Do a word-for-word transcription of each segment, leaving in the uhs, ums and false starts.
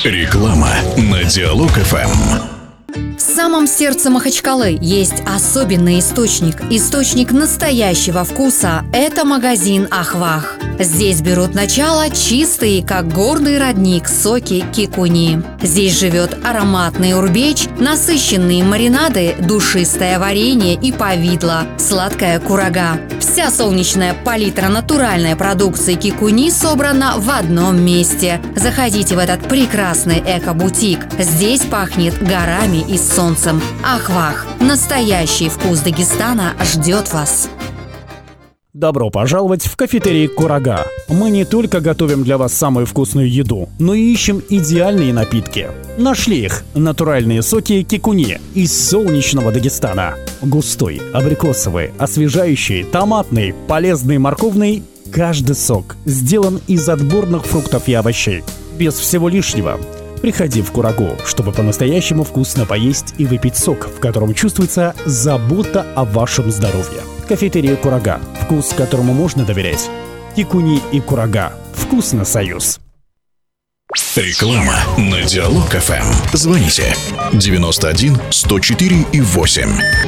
Реклама на Диалог эф эм. В самом сердце Махачкалы есть особенный источник. Источник настоящего вкуса – это магазин «Ахвах». Здесь берут начало чистые, как горный родник, соки кикуни. Здесь живет ароматный урбеч, насыщенные маринады, душистое варенье и повидло, сладкая курага. Вся солнечная палитра натуральной продукции кикуни собрана в одном месте. Заходите в этот прекрасный эко-бутик. Здесь пахнет горами и солнцем. Ахвах. Настоящий вкус Дагестана ждет вас. Добро пожаловать в кафетерий «Курага». Мы не только готовим для вас самую вкусную еду, но и ищем идеальные напитки. Нашли их – натуральные соки кикуни из солнечного Дагестана. Густой, абрикосовый, освежающий, томатный, полезный, морковный – каждый сок сделан из отборных фруктов и овощей. Без всего лишнего. Приходи в «Курагу», чтобы по-настоящему вкусно поесть и выпить сок, в котором чувствуется забота о вашем здоровье. Кафетерия «Курага». Вкус, которому можно доверять. Кикуни и «Курага». Вкус на союз. Реклама на Диалог эф эм. Звоните девяносто один сто четыре и восемь.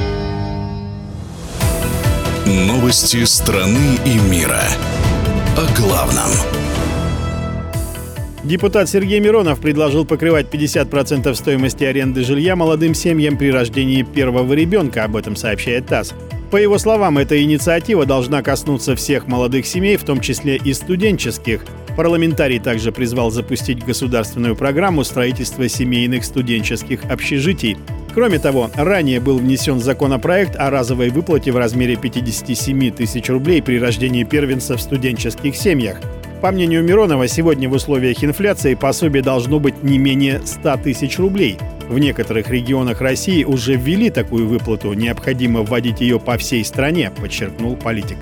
Новости страны и мира. О главном. Депутат Сергей Миронов предложил покрывать пятьдесят процентов стоимости аренды жилья молодым семьям при рождении первого ребенка, об этом сообщает ТАСС. По его словам, эта инициатива должна коснуться всех молодых семей, в том числе и студенческих. Парламентарий также призвал запустить государственную программу строительства семейных студенческих общежитий. Кроме того, ранее был внесен законопроект о разовой выплате в размере пятьдесят семь тысяч рублей при рождении первенца в студенческих семьях. По мнению Миронова, сегодня в условиях инфляции пособие должно быть не менее ста тысяч рублей. В некоторых регионах России уже ввели такую выплату, необходимо вводить ее по всей стране, подчеркнул политик.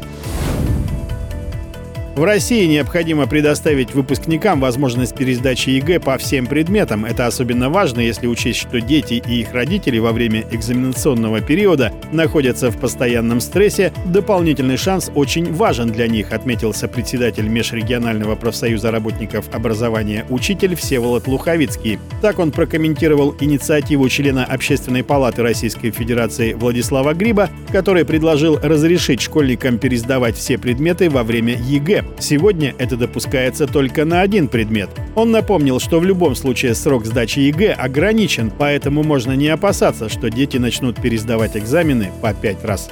В России необходимо предоставить выпускникам возможность пересдачи ЕГЭ по всем предметам. Это особенно важно, если учесть, что дети и их родители во время экзаменационного периода находятся в постоянном стрессе. Дополнительный шанс очень важен для них, отметился председатель Межрегионального профсоюза работников образования «Учитель» Всеволод Луховицкий. Так он прокомментировал инициативу члена Общественной палаты Российской Федерации Владислава Гриба, который предложил разрешить школьникам пересдавать все предметы во время ЕГЭ. Сегодня это допускается только на один предмет. Он напомнил, что в любом случае срок сдачи ЕГЭ ограничен, поэтому можно не опасаться, что дети начнут пересдавать экзамены по пять раз.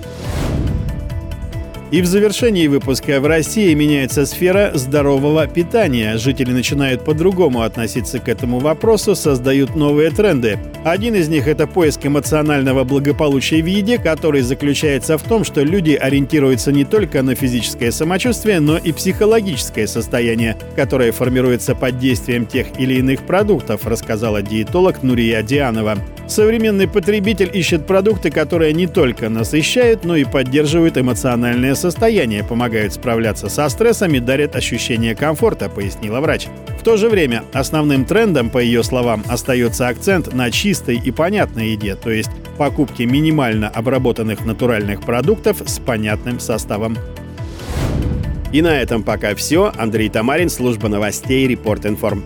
И в завершении выпуска: в России меняется сфера здорового питания. Жители начинают по-другому относиться к этому вопросу, создают новые тренды. Один из них – это поиск эмоционального благополучия в еде, который заключается в том, что люди ориентируются не только на физическое самочувствие, но и психологическое состояние, которое формируется под действием тех или иных продуктов, рассказала диетолог Нурия Дианова. Современный потребитель ищет продукты, которые не только насыщают, но и поддерживают эмоциональное состояние, помогают справляться со стрессом и дарят ощущение комфорта, пояснила врач. В то же время основным трендом, по ее словам, остается акцент на чистой и понятной еде, то есть покупке минимально обработанных натуральных продуктов с понятным составом. И на этом пока все. Андрей Тамарин, служба новостей Репорт-Информ.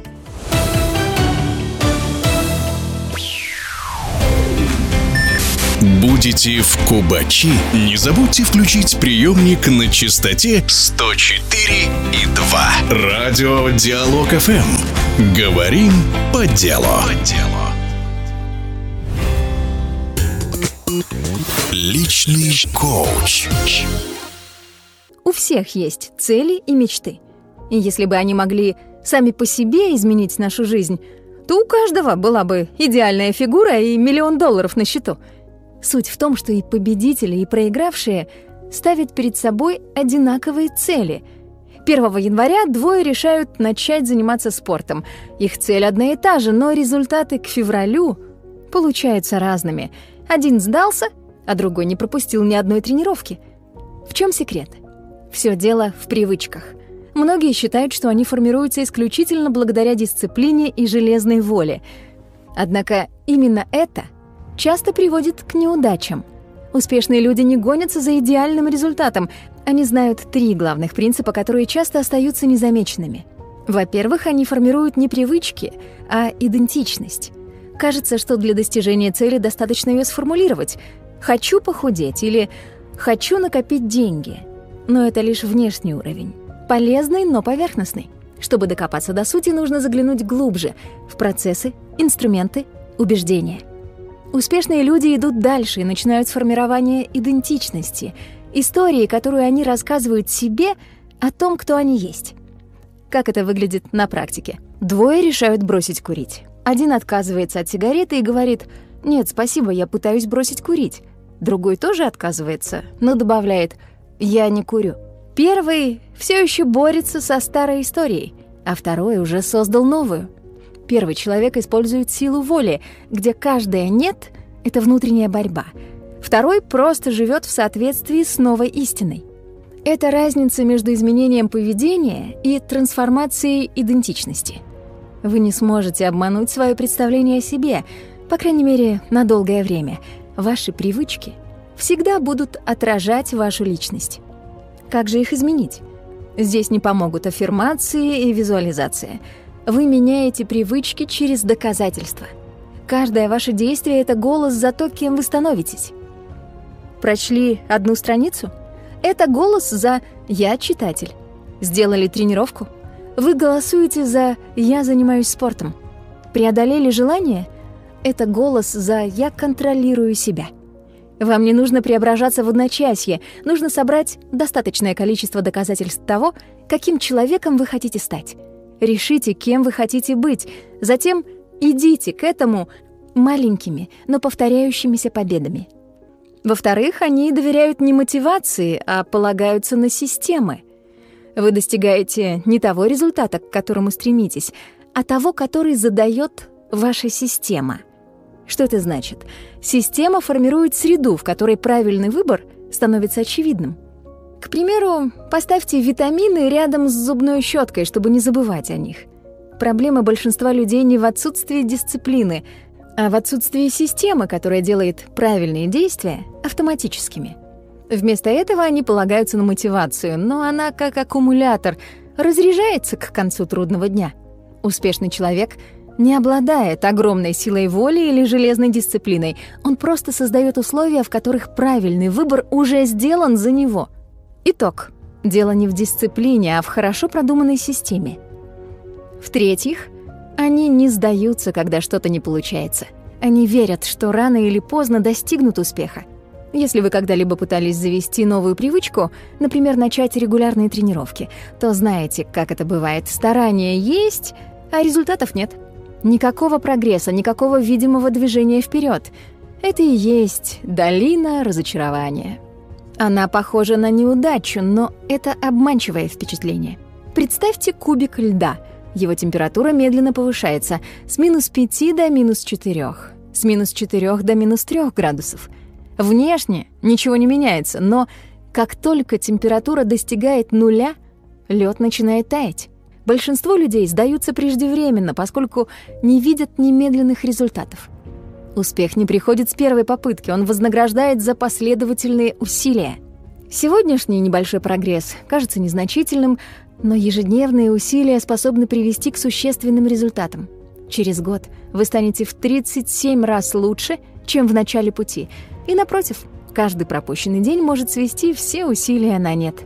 Будете в Кубачи? Не забудьте включить приемник на частоте сто четыре и два. Радио Диалог эф эм. Говорим по делу. Личный коуч. У всех есть цели и мечты. И если бы они могли сами по себе изменить нашу жизнь, то у каждого была бы идеальная фигура и миллион долларов на счету. Суть в том, что и победители, и проигравшие ставят перед собой одинаковые цели. первого января двое решают начать заниматься спортом. Их цель одна и та же, но результаты к февралю получаются разными. Один сдался, а другой не пропустил ни одной тренировки. В чем секрет? Все дело в привычках. Многие считают, что они формируются исключительно благодаря дисциплине и железной воле. Однако именно это часто приводит к неудачам. Успешные люди не гонятся за идеальным результатом. Они знают три главных принципа, которые часто остаются незамеченными. Во-первых, они формируют не привычки, а идентичность. Кажется, что для достижения цели достаточно ее сформулировать. «Хочу похудеть» или «хочу накопить деньги». Но это лишь внешний уровень. Полезный, но поверхностный. Чтобы докопаться до сути, нужно заглянуть глубже в процессы, инструменты, убеждения. Успешные люди идут дальше и начинают с формирования идентичности, истории, которую они рассказывают себе о том, кто они есть. Как это выглядит на практике? Двое решают бросить курить. Один отказывается от сигареты и говорит: «Нет, спасибо, я пытаюсь бросить курить». Другой тоже отказывается, но добавляет: «Я не курю». Первый все еще борется со старой историей, а второй уже создал новую. Первый человек использует силу воли, где каждое «нет» — это внутренняя борьба. Второй просто живет в соответствии с новой истиной. Это разница между изменением поведения и трансформацией идентичности. Вы не сможете обмануть свое представление о себе, по крайней мере, на долгое время. Ваши привычки всегда будут отражать вашу личность. Как же их изменить? Здесь не помогут аффирмации и визуализация. Вы меняете привычки через доказательства. Каждое ваше действие — это голос за то, кем вы становитесь. Прочли одну страницу? Это голос за «я читатель». Сделали тренировку? Вы голосуете за «я занимаюсь спортом». Преодолели желание? Это голос за «я контролирую себя». Вам не нужно преображаться в одночасье, нужно собрать достаточное количество доказательств того, каким человеком вы хотите стать. Решите, кем вы хотите быть, затем идите к этому маленькими, но повторяющимися победами. Во-вторых, они доверяют не мотивации, а полагаются на системы. Вы достигаете не того результата, к которому стремитесь, а того, который задает ваша система. Что это значит? Система формирует среду, в которой правильный выбор становится очевидным. К примеру, поставьте витамины рядом с зубной щеткой, чтобы не забывать о них. Проблема большинства людей не в отсутствии дисциплины, а в отсутствии системы, которая делает правильные действия автоматическими. Вместо этого они полагаются на мотивацию, но она, как аккумулятор, разряжается к концу трудного дня. Успешный человек не обладает огромной силой воли или железной дисциплиной. Он просто создает условия, в которых правильный выбор уже сделан за него. Итог. Дело не в дисциплине, а в хорошо продуманной системе. В-третьих, они не сдаются, когда что-то не получается. Они верят, что рано или поздно достигнут успеха. Если вы когда-либо пытались завести новую привычку, например, начать регулярные тренировки, то знаете, как это бывает. Старания есть, а результатов нет. Никакого прогресса, никакого видимого движения вперед. Это и есть долина разочарования. Она похожа на неудачу, но это обманчивое впечатление. Представьте кубик льда. Его температура медленно повышается с минус пяти до минус четырёх, с минус четырёх до минус трёх градусов. Внешне ничего не меняется, но как только температура достигает нуля, лед начинает таять. Большинство людей сдаются преждевременно, поскольку не видят немедленных результатов. Успех не приходит с первой попытки, он вознаграждает за последовательные усилия. Сегодняшний небольшой прогресс кажется незначительным, но ежедневные усилия способны привести к существенным результатам. Через год вы станете в тридцать семь раз лучше, чем в начале пути. И напротив, каждый пропущенный день может свести все усилия на нет.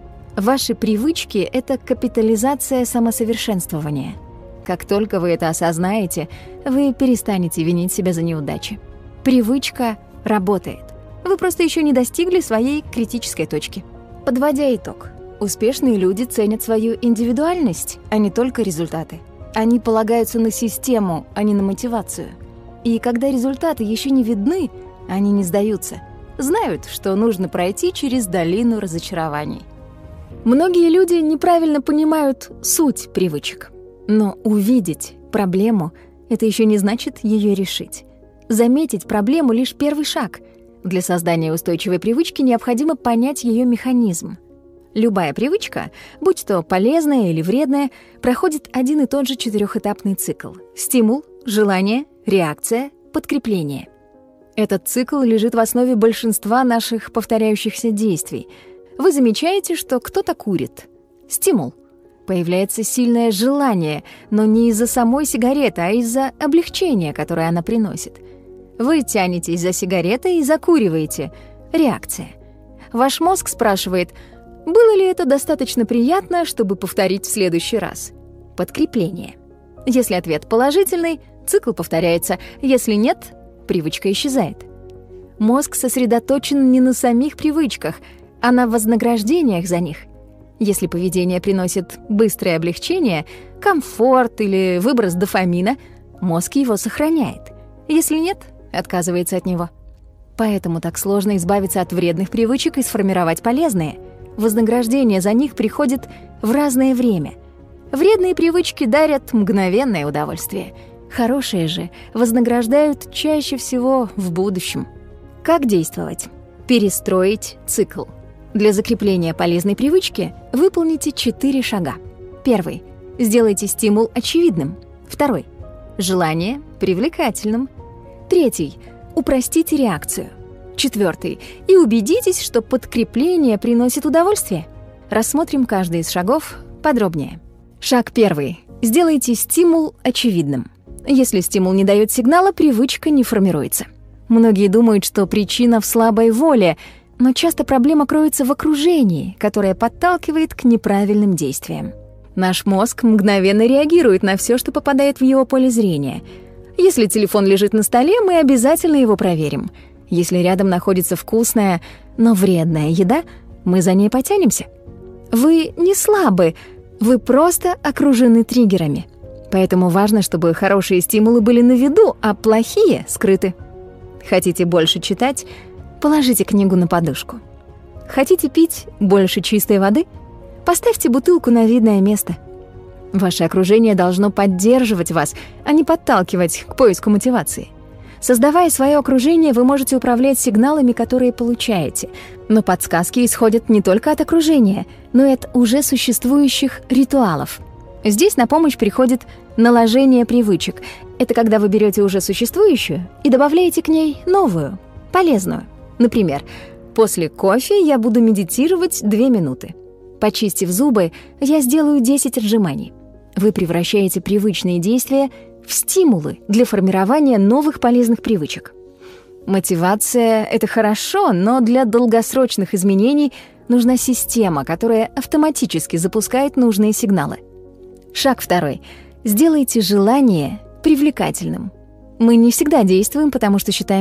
Ваши привычки — это капитализация самосовершенствования. Как только вы это осознаете, вы перестанете винить себя за неудачи. Привычка работает. Вы просто еще не достигли своей критической точки. Подводя итог, успешные люди ценят свою индивидуальность, а не только результаты. Они полагаются на систему, а не на мотивацию. И когда результаты еще не видны, они не сдаются. Знают, что нужно пройти через долину разочарований. Многие люди неправильно понимают суть привычек. Но увидеть проблему — это еще не значит ее решить. Заметить проблему — лишь первый шаг. Для создания устойчивой привычки необходимо понять ее механизм. Любая привычка, будь то полезная или вредная, проходит один и тот же четырехэтапный цикл. Стимул, желание, реакция, подкрепление. Этот цикл лежит в основе большинства наших повторяющихся действий. Вы замечаете, что кто-то курит. Стимул. Появляется сильное желание, но не из-за самой сигареты, а из-за облегчения, которое она приносит. Вы тянетесь за сигаретой и закуриваете. Реакция. Ваш мозг спрашивает, было ли это достаточно приятно, чтобы повторить в следующий раз. Подкрепление. Если ответ положительный, цикл повторяется. Если нет, привычка исчезает. Мозг сосредоточен не на самих привычках, а на вознаграждениях за них. Если поведение приносит быстрое облегчение, комфорт или выброс дофамина, мозг его сохраняет. Если нет, отказывается от него. Поэтому так сложно избавиться от вредных привычек и сформировать полезные. Вознаграждение за них приходит в разное время. Вредные привычки дарят мгновенное удовольствие. Хорошие же вознаграждают чаще всего в будущем. Как действовать? Перестроить цикл. Для закрепления полезной привычки выполните четыре шага. Первый. Сделайте стимул очевидным. Второй. Желание привлекательным. Третий. Упростите реакцию. Четвертый. И убедитесь, что подкрепление приносит удовольствие. Рассмотрим каждый из шагов подробнее. Шаг первый. Сделайте стимул очевидным. Если стимул не дает сигнала, привычка не формируется. Многие думают, что причина в слабой воле, но часто проблема кроется в окружении, которое подталкивает к неправильным действиям. Наш мозг мгновенно реагирует на все, что попадает в его поле зрения. Если телефон лежит на столе, мы обязательно его проверим. Если рядом находится вкусная, но вредная еда, мы за ней потянемся. Вы не слабы, вы просто окружены триггерами. Поэтому важно, чтобы хорошие стимулы были на виду, а плохие — скрыты. Хотите больше читать? Положите книгу на подушку. Хотите пить больше чистой воды? Поставьте бутылку на видное место. Ваше окружение должно поддерживать вас, а не подталкивать к поиску мотивации. Создавая свое окружение, вы можете управлять сигналами, которые получаете. Но подсказки исходят не только от окружения, но и от уже существующих ритуалов. Здесь на помощь приходит наложение привычек. Это когда вы берете уже существующую и добавляете к ней новую, полезную. Например, после кофе я буду медитировать две минуты. Почистив зубы, я сделаю десять отжиманий. Вы превращаете привычные действия в стимулы для формирования новых полезных привычек. Мотивация — это хорошо, но для долгосрочных изменений нужна система, которая автоматически запускает нужные сигналы. Шаг второй. Сделайте желание привлекательным. Мы не всегда действуем, потому что считаем,